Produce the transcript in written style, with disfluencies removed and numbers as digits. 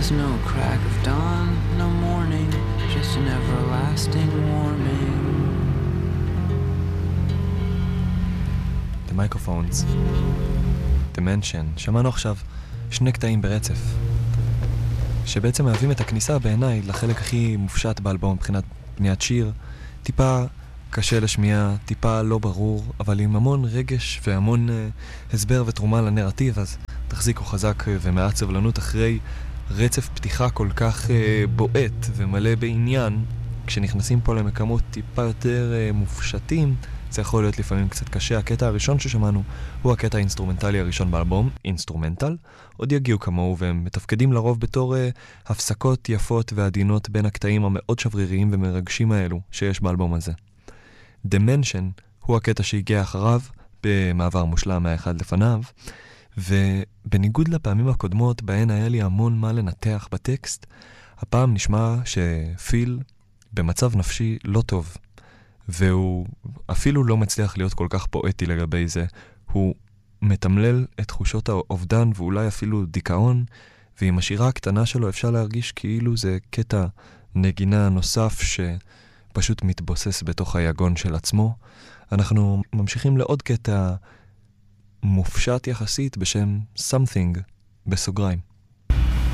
There's no crack of dawn, no morning, just an everlasting warming. The Microphones, Dimension. שמענו עכשיו שני קטעים ברצף, שבעצם מהווים את הכניסה בעיניי לחלק הכי מופשט באלבום מבחינת בניית שיר. טיפה קשה לשמיע, טיפה לא ברור, אבל עם המון רגש והמון הסבר ותרומה לנרטיב, אז תחזיקו חזק ומעט סבלנות אחרי רצף פתיחה כל כך בועט ומלא בעניין. כשנכנסים פה למקומות טיפה יותר מופשטים, זה יכול להיות לפעמים קצת קשה. הקטע הראשון ששמענו הוא הקטע האינסטרומנטלי הראשון באלבום, אינסטרומנטל. עוד יגיעו כמוהו, והם מתפקדים לרוב בתור הפסקות יפות ועדינות בין הקטעים המאוד שבריריים ומרגשים האלו שיש באלבום הזה. Dimension הוא הקטע שהגיע אחריו במעבר מושלם מהאחד לפניו, ובניגוד לפעמים הקודמות בהן היה לי המון מה לנתח בטקסט, הפעם נשמע שפיל במצב נפשי לא טוב, והוא אפילו לא מצליח להיות כל כך פואטי לגבי זה. הוא מתמלל את תחושות האובדן ואולי אפילו דיכאון, ועם השירה הקטנה שלו אפשר להרגיש כאילו זה קטע נגינה נוסף שפשוט מתבוסס בתוך היגון של עצמו. אנחנו ממשיכים לעוד קטע מופשט יחסית בשם Something בסוגריים.